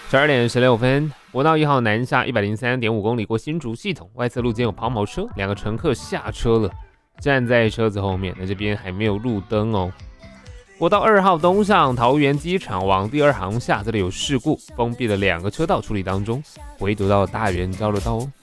12点16分，国道1号南下103.5公里过新竹系统，外侧路肩有跑车，两个乘客下车了，站在车子后面，那这边还没有路灯哦。国道2号东上桃园机场往第二航厦，这里有事故，封闭了2个车道处理当中，唯独到大园交流道哦。